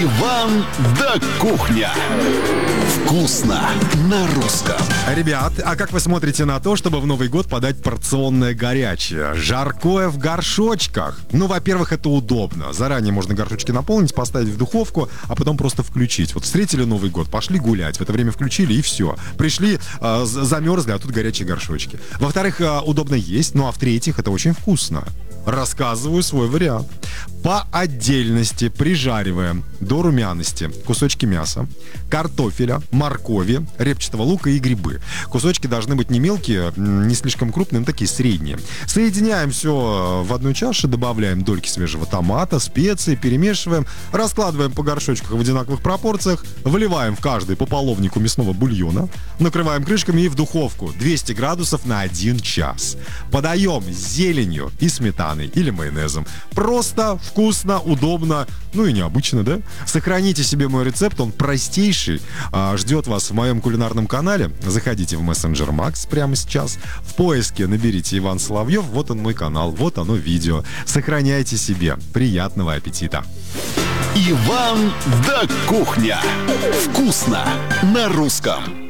Иван да кухня. Вкусно на русском. Ребят, а как вы смотрите на то, чтобы в Новый год подать порционное горячее? Жаркое в горшочках. Ну, во-первых, это удобно. Заранее можно горшочки наполнить, поставить в духовку, а потом просто включить. Вот встретили Новый год, пошли гулять. В это время включили и все. Пришли, замерзли, а тут горячие горшочки. Во-вторых, удобно есть. Ну, а в-третьих, это очень вкусно. Рассказываю свой вариант. По отдельности прижариваем до румяности кусочки мяса, картофеля, моркови, репчатого лука и грибы. Кусочки должны быть не мелкие, не слишком крупные, но такие средние. Соединяем все в одну чашу, добавляем дольки свежего томата, специи, перемешиваем, раскладываем по горшочкам в одинаковых пропорциях, выливаем в каждый по половнику мясного бульона, накрываем крышками и в духовку 200 градусов на 1 час. Подаем с зеленью и сметаной или майонезом. Просто, вкусно, удобно, ну и необычно, да? Сохраните себе мой рецепт, он простейший, ждет вас в моем кулинарном канале. Заходите в мессенджер Макс прямо сейчас, в поиске наберите Иван Соловьев, вот он мой канал, вот оно видео. Сохраняйте себе, приятного аппетита! Иван да кухня. Вкусно на русском.